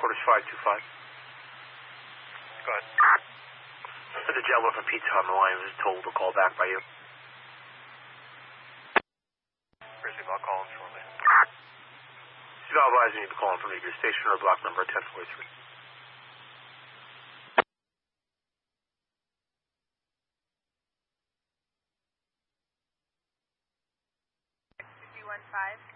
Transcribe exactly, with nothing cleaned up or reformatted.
headquarters five two five. Go ahead. The gentleman from Pizza on the line was told to call back by you. Received, I'll call him shortly. Steve advising you to call him from either station or block number ten forty-three. fifty-one five.